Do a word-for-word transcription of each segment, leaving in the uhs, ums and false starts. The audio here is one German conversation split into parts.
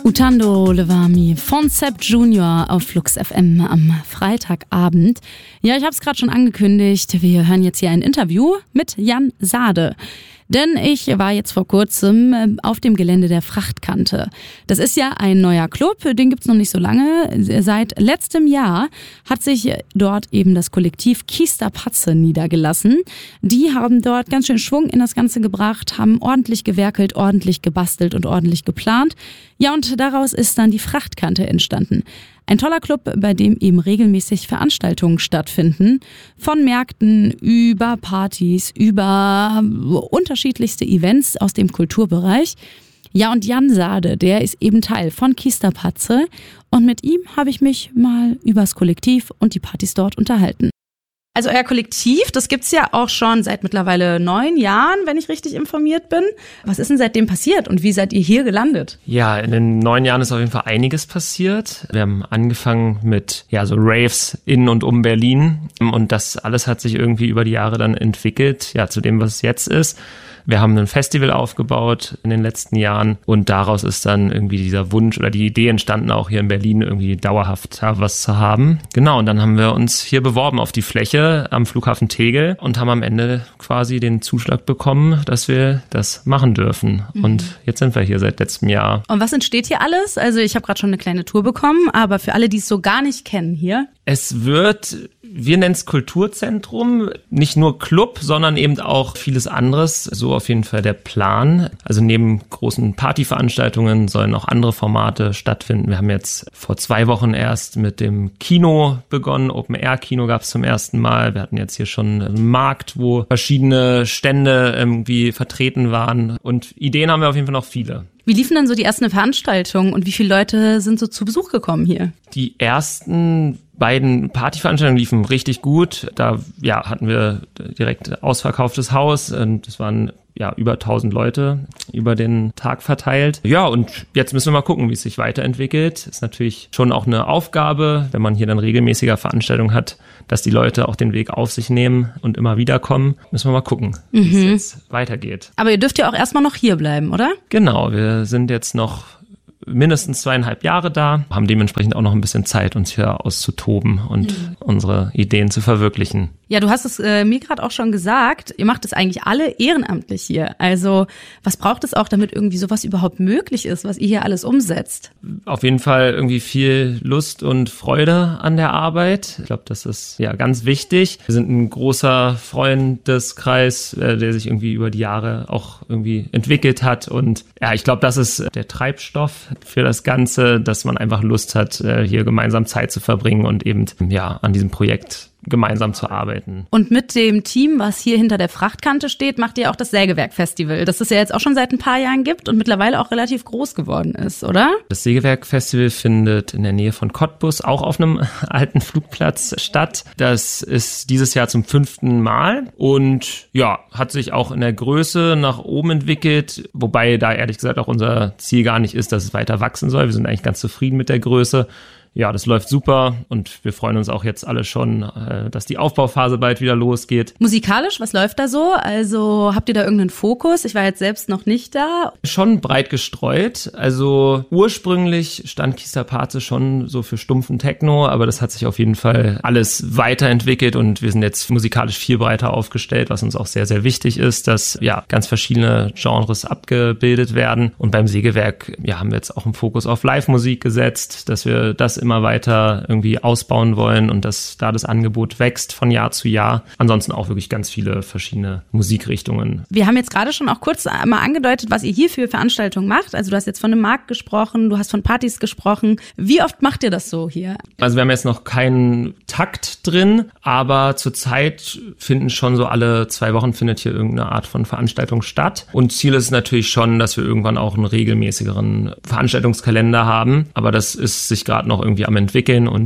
Utando Levami von Sepp Junior auf Flux F M am Freitagabend. Ja, ich habe es gerade schon angekündigt, wir hören jetzt hier ein Interview mit Jan Sade. Denn ich war jetzt vor kurzem auf dem Gelände der Frachtkante. Das ist ja ein neuer Club, den gibt's noch nicht so lange. Seit letztem Jahr hat sich dort eben das Kollektiv Kiesterpatze niedergelassen. Die haben dort ganz schön Schwung in das Ganze gebracht, haben ordentlich gewerkelt, ordentlich gebastelt und ordentlich geplant. Ja, und daraus ist dann die Frachtkante entstanden. Ein toller Club, bei dem eben regelmäßig Veranstaltungen stattfinden. Von Märkten über Partys, über unterschiedlichste Events aus dem Kulturbereich. Ja, und Jan Sade, der ist eben Teil von Kiesterpatze. Und mit ihm habe ich mich mal übers Kollektiv und die Partys dort unterhalten. Also euer Kollektiv, das gibt's ja auch schon seit mittlerweile neun Jahren, wenn ich richtig informiert bin. Was ist denn seitdem passiert und wie seid ihr hier gelandet? Ja, in den neun Jahren ist auf jeden Fall einiges passiert. Wir haben angefangen mit ja so Raves in und um Berlin und das alles hat sich irgendwie über die Jahre dann entwickelt, ja zu dem, was es jetzt ist. Wir haben ein Festival aufgebaut in den letzten Jahren und daraus ist dann irgendwie dieser Wunsch oder die Idee entstanden, auch hier in Berlin irgendwie dauerhaft was zu haben. Genau, und dann haben wir uns hier beworben auf die Fläche am Flughafen Tegel und haben am Ende quasi den Zuschlag bekommen, dass wir das machen dürfen. Mhm. Und jetzt sind wir hier seit letztem Jahr. Und was entsteht hier alles? Also ich habe gerade schon eine kleine Tour bekommen, aber für alle, die es so gar nicht kennen hier. Es wird... Wir nennen es Kulturzentrum, nicht nur Club, sondern eben auch vieles anderes. So auf jeden Fall der Plan. Also neben großen Partyveranstaltungen sollen auch andere Formate stattfinden. Wir haben jetzt vor zwei Wochen erst mit dem Kino begonnen. Open-Air-Kino gab es zum ersten Mal. Wir hatten jetzt hier schon einen Markt, wo verschiedene Stände irgendwie vertreten waren. Und Ideen haben wir auf jeden Fall noch viele. Wie liefen denn so die ersten Veranstaltungen und wie viele Leute sind so zu Besuch gekommen hier? Die ersten beiden Partyveranstaltungen liefen richtig gut. Da ja, hatten wir direkt ausverkauftes Haus und das waren ja über tausend Leute über den Tag verteilt. Ja, und jetzt müssen wir mal gucken, wie es sich weiterentwickelt. Ist natürlich schon auch eine Aufgabe, wenn man hier dann regelmäßiger Veranstaltungen hat, dass die Leute auch den Weg auf sich nehmen und immer wieder kommen. Müssen wir mal gucken, wie mhm. es jetzt weitergeht. Aber ihr dürft ja auch erstmal noch hier bleiben, oder? Genau, wir sind jetzt noch mindestens zweieinhalb Jahre da, haben dementsprechend auch noch ein bisschen Zeit, uns hier auszutoben und mhm. unsere Ideen zu verwirklichen. Ja, du hast es äh, mir gerade auch schon gesagt, ihr macht es eigentlich alle ehrenamtlich hier. Also was braucht es auch, damit irgendwie sowas überhaupt möglich ist, was ihr hier alles umsetzt? Auf jeden Fall irgendwie viel Lust und Freude an der Arbeit. Ich glaube, das ist ja ganz wichtig. Wir sind ein großer Freundeskreis, äh, der sich irgendwie über die Jahre auch irgendwie entwickelt hat. Und ja, ich glaube, das ist der Treibstoff für das Ganze, dass man einfach Lust hat, äh, hier gemeinsam Zeit zu verbringen und eben ja an diesem Projekt gemeinsam zu arbeiten. Und mit dem Team, was hier hinter der Frachtkante steht, macht ihr auch das Sägewerk-Festival, das es ja jetzt auch schon seit ein paar Jahren gibt und mittlerweile auch relativ groß geworden ist, oder? Das Sägewerk-Festival findet in der Nähe von Cottbus auch auf einem alten Flugplatz statt. Das ist dieses Jahr zum fünften Mal und ja, hat sich auch in der Größe nach oben entwickelt, wobei da ehrlich gesagt auch unser Ziel gar nicht ist, dass es weiter wachsen soll. Wir sind eigentlich ganz zufrieden mit der Größe. Ja, das läuft super und wir freuen uns auch jetzt alle schon, dass die Aufbauphase bald wieder losgeht. Musikalisch, was läuft da so? Also habt ihr da irgendeinen Fokus? Ich war jetzt selbst noch nicht da. Schon breit gestreut. Also ursprünglich stand Kiesterpatze schon so für stumpfen Techno, aber das hat sich auf jeden Fall alles weiterentwickelt und wir sind jetzt musikalisch viel breiter aufgestellt, was uns auch sehr, sehr wichtig ist, dass ja ganz verschiedene Genres abgebildet werden. Und beim Sägewerk ja, haben wir jetzt auch einen Fokus auf Live-Musik gesetzt, dass wir das immer weiter irgendwie ausbauen wollen und dass da das Angebot wächst von Jahr zu Jahr. Ansonsten auch wirklich ganz viele verschiedene Musikrichtungen. Wir haben jetzt gerade schon auch kurz mal angedeutet, was ihr hier für Veranstaltungen macht. Also du hast jetzt von einem Markt gesprochen, du hast von Partys gesprochen. Wie oft macht ihr das so hier? Also wir haben jetzt noch keinen Takt drin, aber zurzeit finden schon so alle zwei Wochen findet hier irgendeine Art von Veranstaltung statt. Und Ziel ist natürlich schon, dass wir irgendwann auch einen regelmäßigeren Veranstaltungskalender haben. Aber das ist sich gerade noch irgendwie am entwickeln und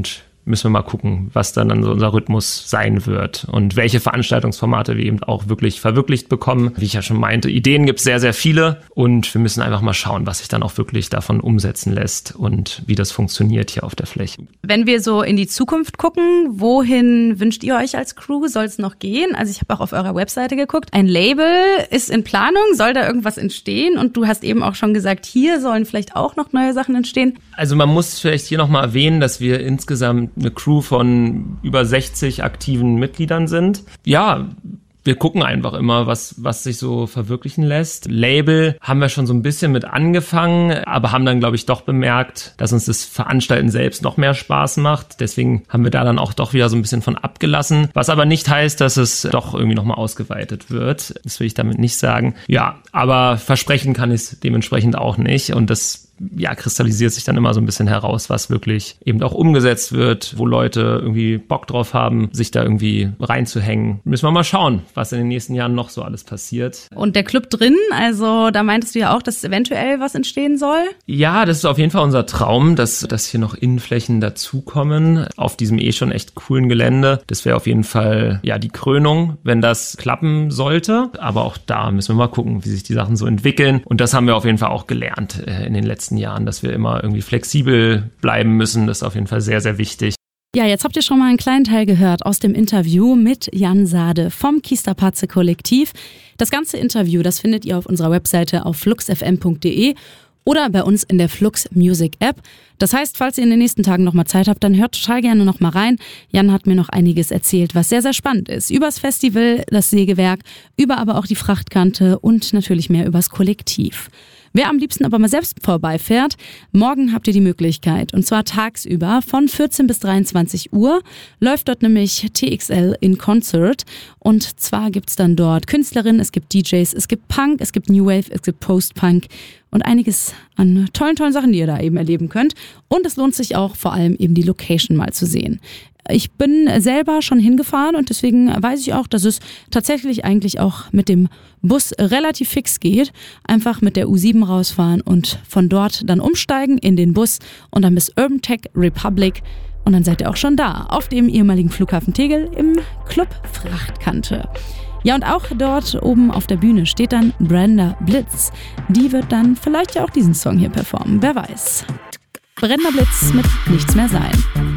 müssen wir mal gucken, was dann, dann so unser Rhythmus sein wird und welche Veranstaltungsformate wir eben auch wirklich verwirklicht bekommen. Wie ich ja schon meinte, Ideen gibt es sehr, sehr viele und wir müssen einfach mal schauen, was sich dann auch wirklich davon umsetzen lässt und wie das funktioniert hier auf der Fläche. Wenn wir so in die Zukunft gucken, wohin wünscht ihr euch als Crew? Soll es noch gehen? Also ich habe auch auf eurer Webseite geguckt. Ein Label ist in Planung, soll da irgendwas entstehen? Und du hast eben auch schon gesagt, hier sollen vielleicht auch noch neue Sachen entstehen. Also man muss vielleicht hier nochmal erwähnen, dass wir insgesamt eine Crew von über sechzig aktiven Mitgliedern sind. Ja, wir gucken einfach immer, was was sich so verwirklichen lässt. Label haben wir schon so ein bisschen mit angefangen, aber haben dann, glaube ich, doch bemerkt, dass uns das Veranstalten selbst noch mehr Spaß macht. Deswegen haben wir da dann auch doch wieder so ein bisschen von abgelassen. Was aber nicht heißt, dass es doch irgendwie nochmal ausgeweitet wird. Das will ich damit nicht sagen. Ja, aber versprechen kann ich es dementsprechend auch nicht. Und das ja, kristallisiert sich dann immer so ein bisschen heraus, was wirklich eben auch umgesetzt wird, wo Leute irgendwie Bock drauf haben, sich da irgendwie reinzuhängen. Müssen wir mal schauen, was in den nächsten Jahren noch so alles passiert. Und der Club drin, also da meintest du ja auch, dass eventuell was entstehen soll? Ja, das ist auf jeden Fall unser Traum, dass, dass hier noch Innenflächen dazukommen auf diesem eh schon echt coolen Gelände. Das wäre auf jeden Fall ja die Krönung, wenn das klappen sollte. Aber auch da müssen wir mal gucken, wie sich die Sachen so entwickeln. Und das haben wir auf jeden Fall auch gelernt äh, in den letzten Jahren, dass wir immer irgendwie flexibel bleiben müssen. Das ist auf jeden Fall sehr, sehr wichtig. Ja, jetzt habt ihr schon mal einen kleinen Teil gehört aus dem Interview mit Jan Sade vom Kiesterpatze Kollektiv. Das ganze Interview, das findet ihr auf unserer Webseite auf flux f m punkt d e oder bei uns in der Flux Music App. Das heißt, falls ihr in den nächsten Tagen noch mal Zeit habt, dann hört total gerne noch mal rein. Jan hat mir noch einiges erzählt, was sehr, sehr spannend ist. Übers Festival, das Sägewerk, über aber auch die Frachtkante und natürlich mehr übers Kollektiv. Wer am liebsten aber mal selbst vorbeifährt, morgen habt ihr die Möglichkeit. Und zwar tagsüber von vierzehn bis dreiundzwanzig Uhr läuft dort nämlich T X L in Concert. Und zwar gibt's dann dort Künstlerinnen, es gibt D Js, es gibt Punk, es gibt New Wave, es gibt Post-Punk und einiges an tollen, tollen Sachen, die ihr da eben erleben könnt. Und es lohnt sich auch vor allem eben die Location mal zu sehen. Ich bin selber schon hingefahren und deswegen weiß ich auch, dass es tatsächlich eigentlich auch mit dem Bus relativ fix geht. Einfach mit der U sieben rausfahren und von dort dann umsteigen in den Bus und dann bis Urban Tech Republic. Und dann seid ihr auch schon da, auf dem ehemaligen Flughafen Tegel im Club Frachtkante. Ja, und auch dort oben auf der Bühne steht dann Brenda Blitz. Die wird dann vielleicht ja auch diesen Song hier performen, wer weiß. Brenda Blitz mit Nichts mehr sein.